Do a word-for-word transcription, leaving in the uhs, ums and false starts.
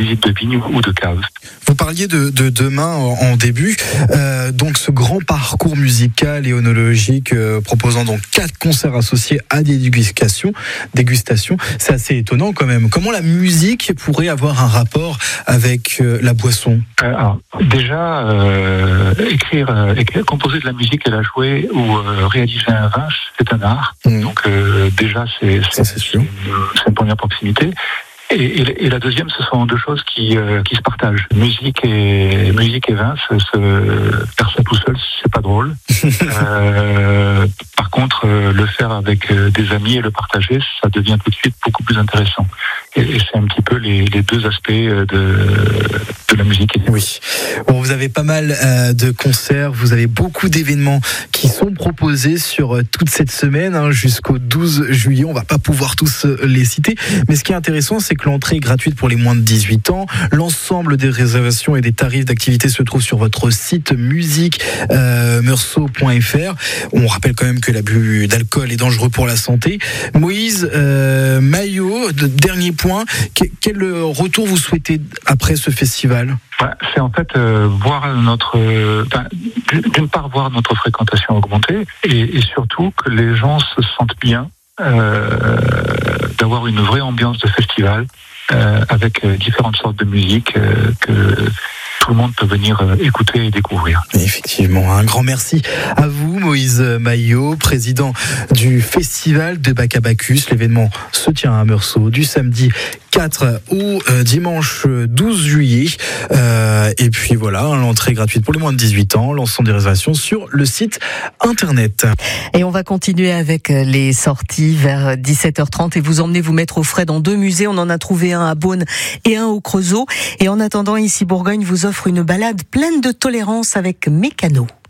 visite de vignes ou de caves. Vous parliez de, de demain en, en début, euh, donc ce grand parcours musical et onologique euh, proposant donc quatre concerts associés à des dégustations, dégustations, c'est assez étonnant quand même. Comment la musique pourrait avoir un rapport avec euh, la boisson ? euh, alors, Déjà, euh, écrire, euh, écrire, composer de la musique et la jouer ou euh, réaliser un vin, c'est un art. Mmh. Donc euh, déjà, c'est, c'est, c'est, c'est, une, c'est une première proximité. Et, et, et la deuxième, ce sont deux choses qui, euh, qui se partagent. Musique et musique et vin, se, se, faire ça tout seul, c'est pas drôle. euh, par contre, euh, le faire avec euh, des amis et le partager, ça devient tout de suite beaucoup plus intéressant. Et, et c'est un petit peu les, les deux aspects de, de la musique. Oui. Bon, vous avez pas mal euh, de concerts, vous avez beaucoup d'événements qui sont proposés sur euh, toute cette semaine hein, jusqu'au douze juillet. On va pas pouvoir tous euh, les citer, mais ce qui est intéressant, c'est que l'entrée est gratuite pour les moins de dix-huit ans. L'ensemble des réservations et des tarifs d'activité se trouvent sur votre site musique euh, meursault point f r. On rappelle quand même que l'abus d'alcool est dangereux pour la santé. Moïse euh, Maillot, de, dernier point, que, quel retour vous souhaitez après ce festival ? C'est en fait euh, voir notre, euh, d'une part voir notre fréquentation augmenter et, et surtout que les gens se sentent bien. Euh, d'avoir une vraie ambiance de festival euh, avec euh, différentes sortes de musique euh, que tout le monde peut venir euh, écouter et découvrir. Effectivement, un grand merci à vous Moïse Maillot, président du festival de Bac à Bacchus. L'événement se tient à Meursault du samedi quatre au euh, dimanche douze juillet. Euh, et puis voilà, l'entrée est gratuite pour les moins de dix-huit ans. L'ensemble des réservations sur le site internet. Et on va continuer avec les sorties vers dix-sept heures trente et vous emmenez vous mettre au frais dans deux musées. On en a trouvé un à Beaune et un au Creusot. Et en attendant, ici Bourgogne vous offre une balade pleine de tolérance avec Mécano.